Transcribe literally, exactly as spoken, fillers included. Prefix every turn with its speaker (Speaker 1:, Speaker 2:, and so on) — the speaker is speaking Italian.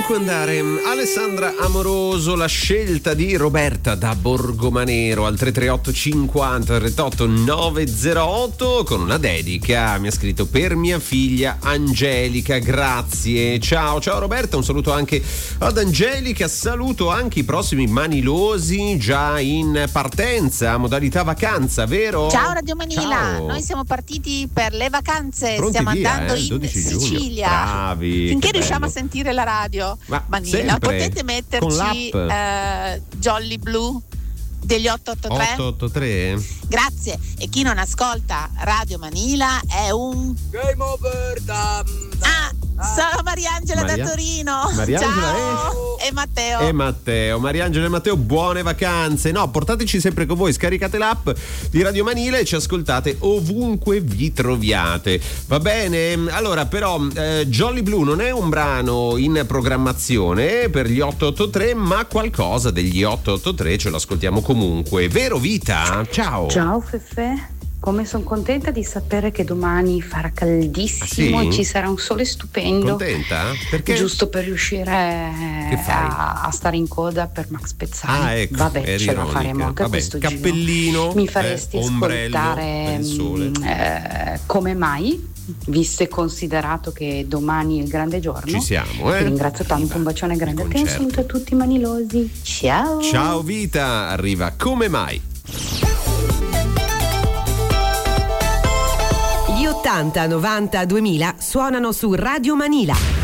Speaker 1: Ovunque andare. Alessandra Amoroso, la scelta di Roberta da Borgomanero al tre tre otto cinquanta trentotto novecentotto con una dedica. Mi ha scritto: per mia figlia Angelica, grazie. Ciao, ciao Roberta, un saluto anche ad Angelica, saluto anche i prossimi manilosi già in partenza, modalità vacanza, vero?
Speaker 2: Ciao Radio Manila,
Speaker 1: ciao.
Speaker 2: Noi siamo partiti per le vacanze,
Speaker 1: Pronti
Speaker 2: stiamo
Speaker 1: via,
Speaker 2: andando
Speaker 1: eh,
Speaker 2: in Sicilia.
Speaker 1: Bravi,
Speaker 2: finché
Speaker 1: bello.
Speaker 2: riusciamo a sentire la radio
Speaker 1: Ma
Speaker 2: Manila,
Speaker 1: sempre,
Speaker 2: potete metterci
Speaker 1: con l'app.
Speaker 2: eh, Jolly Blue degli otto otto tre.
Speaker 1: otto otto tre.
Speaker 2: Grazie. E chi non ascolta Radio Manila è un
Speaker 3: Game over. Dam, dam.
Speaker 2: Ah, sono Mariangela
Speaker 1: Maria-
Speaker 2: da Torino.
Speaker 1: Mariangela
Speaker 2: Ciao. E Matteo.
Speaker 1: E Matteo, Mariangela e Matteo, buone vacanze. No, portateci sempre con voi, scaricate l'app di Radio Manila e ci ascoltate ovunque vi troviate. Va bene? Allora, però, eh, Jolly Blue non è un brano in programmazione per gli otto otto tre, ma qualcosa degli otto otto tre ce lo ascoltiamo comunque. Vero Vita? Ciao.
Speaker 4: Ciao Fefe. Come sono contenta di sapere che domani farà caldissimo
Speaker 1: Ah, sì?
Speaker 4: e ci sarà un sole stupendo.
Speaker 1: Contenta? Perché?
Speaker 4: Giusto per riuscire
Speaker 1: Che fai?
Speaker 4: a, a stare in coda per Max Pezzali.
Speaker 1: Ah, ecco,
Speaker 4: Vabbè,
Speaker 1: eri
Speaker 4: ce la
Speaker 1: ironica.
Speaker 4: faremo anche
Speaker 1: Vabbè,
Speaker 4: questo
Speaker 1: cappellino,
Speaker 4: giro. Mi faresti
Speaker 1: eh, ombrello
Speaker 4: ascoltare
Speaker 1: per il sole.
Speaker 4: mh, eh, Come mai? Visto e considerato che domani è il grande giorno.
Speaker 1: Ci siamo, eh?
Speaker 4: Ti ringrazio tanto, un bacione grande a te, un
Speaker 1: concerto.
Speaker 4: saluto a tutti i manilosi. Ciao.
Speaker 1: Ciao Vita, arriva Come mai?
Speaker 5: Gli ottanta, novanta, duemila suonano su Radio Manila.